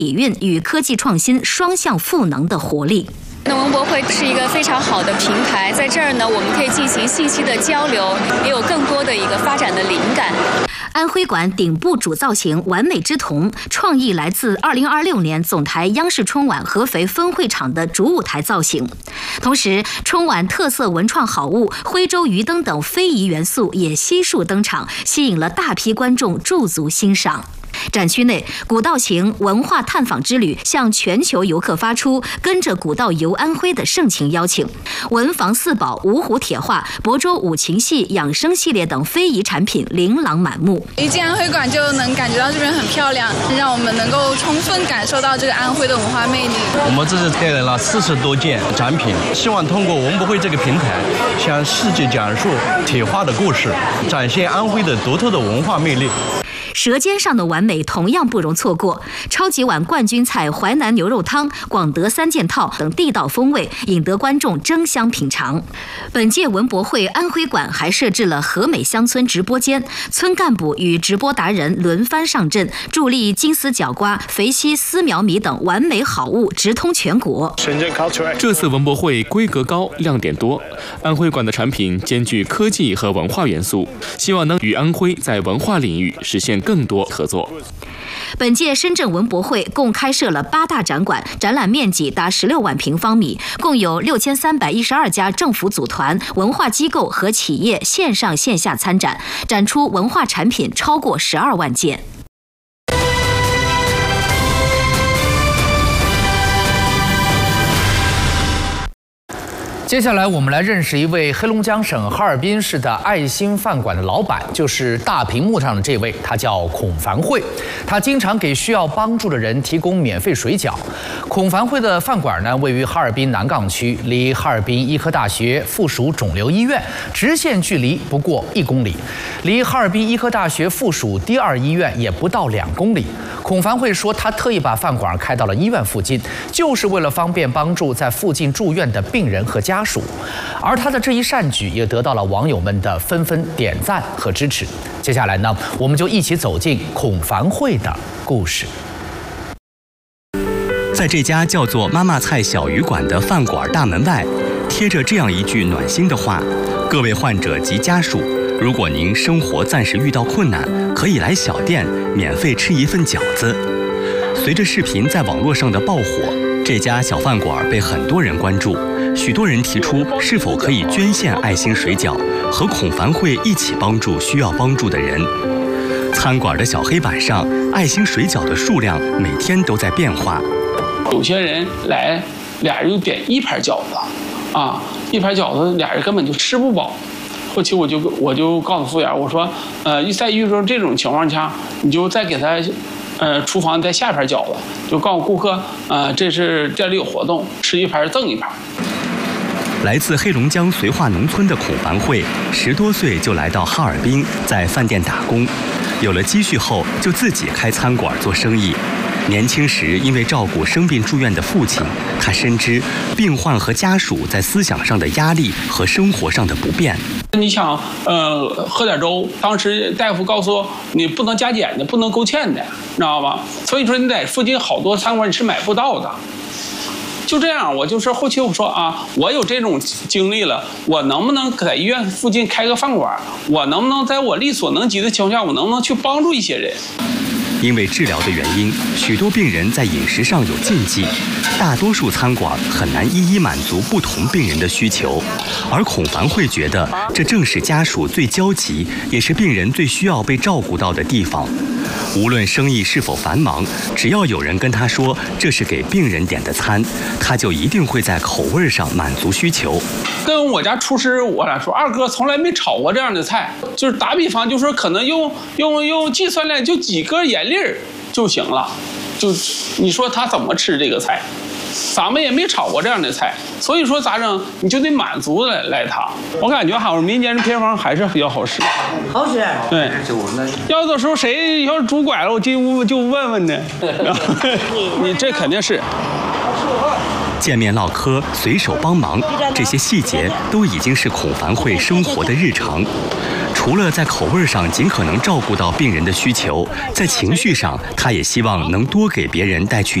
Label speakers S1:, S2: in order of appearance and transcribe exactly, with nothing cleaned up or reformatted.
S1: 底蕴与科技创新双向赋能的活力。
S2: 那文博会是一个非常好的平台，在这儿呢，我们可以进行信息的交流，也有更多的一个发展的灵感。
S1: 安徽馆顶部主造型完美之瞳，创意来自二零二六年总台央视春晚合肥分会场的主舞台造型。同时，春晚特色文创好物徽州鱼灯等非遗元素也悉数登场，吸引了大批观众驻足欣赏。展区内，古道行文化探访之旅向全球游客发出跟着古道游安徽的盛情邀请。文房四宝、五虎铁画、亳州五禽戏、养生系列等非遗产品琳琅满目。
S3: 一进安徽馆就能感觉到这边很漂亮，让我们能够充分感受到这个安徽的文化魅力。
S4: 我们这次带来了四十多件展品，希望通过文博会这个平台，向世界讲述铁画的故事，展现安徽的独特的文化魅力。
S1: 舌尖上的完美同样不容错过，超级碗冠军菜淮南牛肉汤、广德三件套等地道风味，引得观众争相品尝。本届文博会安徽馆还设置了和美乡村直播间，村干部与直播达人轮番上阵，助力金丝角瓜、肥西丝苗米等完美好物直通全国。
S5: 这次文博会规格高，亮点多，安徽馆的产品兼具科技和文化元素，希望能与安徽在文化领域实现更多合作。
S1: 本届深圳文博会共开设了八大展馆，展览面积达十六万平方米，共有六千三百一十二家政府组团、文化机构和企业线上线下参展，展出文化产品超过十二万件。
S6: 接下来，我们来认识一位黑龙江省哈尔滨市的爱心饭馆的老板，就是大屏幕上的这位，他叫孔凡慧。他经常给需要帮助的人提供免费水饺。孔凡慧的饭馆呢，位于哈尔滨南岗区，离哈尔滨医科大学附属肿瘤医院直线距离不过一公里，离哈尔滨医科大学附属第二医院也不到两公里。孔凡慧说，他特意把饭馆开到了医院附近，就是为了方便帮助在附近住院的病人和家属。而他的这一善举也得到了网友们的纷纷点赞和支持。接下来呢，我们就一起走进孔凡慧的故事。
S7: 在这家叫做妈妈菜小鱼馆的饭馆大门外，贴着这样一句暖心的话：各位患者及家属，如果您生活暂时遇到困难，可以来小店免费吃一份饺子。随着视频在网络上的爆火，这家小饭馆被很多人关注，许多人提出是否可以捐献爱心水饺，和孔凡慧一起帮助需要帮助的人。餐馆的小黑板上，爱心水饺的数量每天都在变化。
S8: 有些人来，俩人就点一盘饺子，啊，一盘饺子俩人根本就吃不饱。后期我就我就告诉服务员，我说，呃，在遇到这种情况下，你就再给他，呃，厨房再下一盘饺子，就告诉顾客，呃，这是店里有活动，吃一盘赠一盘。
S7: 来自黑龙江绥化农村的孔凡慧，十多岁就来到哈尔滨，在饭店打工，有了积蓄后就自己开餐馆做生意。年轻时因为照顾生病住院的父亲，他深知病患和家属在思想上的压力和生活上的不便。
S8: 你想，呃，喝点粥，当时大夫告诉我你不能加减的，不能勾芡的，知道吧？所以说你在附近好多餐馆你是买不到的。就这样，我就是后期我说啊，我有这种经历了，我能不能在医院附近开个饭馆？我能不能在我力所能及的情况下，我能不能去帮助一些人？
S7: 因为治疗的原因，许多病人在饮食上有禁忌，大多数餐馆很难一一满足不同病人的需求。而孔凡慧觉得，这正是家属最焦急，也是病人最需要被照顾到的地方。无论生意是否繁忙，只要有人跟他说这是给病人点的餐，他就一定会在口味上满足需求。
S8: 跟我家厨师我俩说，二哥从来没炒过这样的菜，就是打比方，就说可能用用用计算量就几个盐粒儿就行了，就你说他怎么吃这个菜？咱们也没炒过这样的菜，所以说咋整？你就得满足来来他。我感觉好像民间的偏方还是比较好使，
S9: 好使。
S8: 对，要的时候谁要是拄拐了，我进屋就问问呢。你这肯定是。
S7: 见面唠嗑、随手帮忙，这些细节都已经是孔凡慧生活的日常。 除了在口味上尽可能照顾到病人的需求，在情绪上，他也希望能多给别人带去